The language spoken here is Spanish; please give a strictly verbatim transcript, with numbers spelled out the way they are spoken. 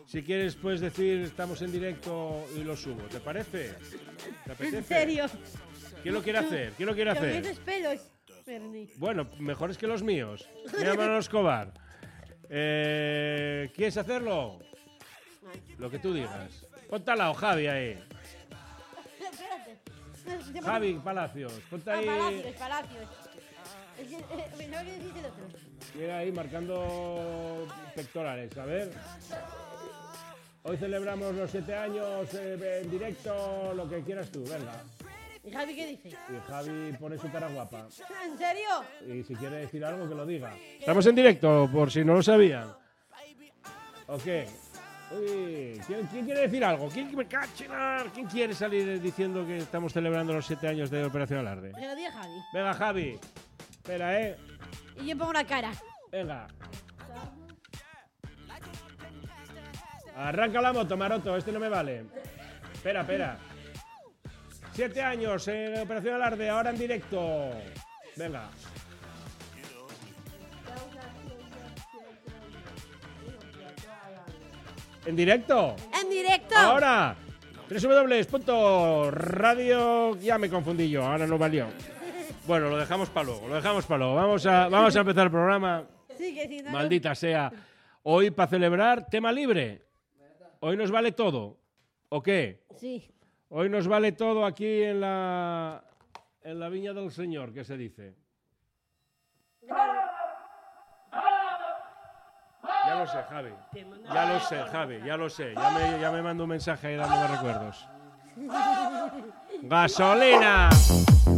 Si quieres, puedes decir estamos en directo y lo subo. ¿Te parece? ¿Te apetece? ¿En serio? ¿Quién lo quiere hacer? ¿Quién lo quiere Con hacer? esos pelos, Bernie. Bueno, mejores que los míos. Mira, Manolo Escobar. Eh, ¿Quieres hacerlo? Lo que tú digas. Ponte al lado, Javi, ahí. Espérate. Javi Palacios. Ponte Ah, ahí. Palacios, Palacios. Es que, eh, no que decís el otro. Llega ahí marcando pectorales. A ver. Hoy celebramos los siete años eh, en directo, lo que quieras tú, venga. ¿Y Javi qué dice? Y Javi pone su cara guapa. ¿En serio? Y si quiere decir algo, que lo diga. Estamos en directo, por si no lo sabían. ¿O qué? Uy, ¿quién, quién quiere decir algo? ¿Quién, me cachinar? ¿Quién quiere salir diciendo que estamos celebrando los siete años de Operación Alarde? Que lo diga Javi. Venga, Javi. Espera, ¿eh? Y yo pongo una cara. Venga. Arranca la moto, Maroto. Este no me vale. Espera, espera. Siete años en Operación Alarde, ahora en directo. Venga. ¿En directo? ¡En directo! Ahora. doble u doble u doble u punto radio. Ya me confundí yo, ahora no valió. Bueno, lo dejamos para luego, lo dejamos para luego. Vamos a, vamos a empezar el programa. Sí, que sí, no, Maldita sea. Hoy, para celebrar, tema libre. Hoy nos vale todo. ¿O qué? Sí. Hoy nos vale todo aquí en la, en la viña del Señor, que se dice. Ya lo sé, Javi. Ya lo sé, Javi, ya lo sé. Ya me, ya me mando un mensaje ahí dándome recuerdos. ¡Gasolina!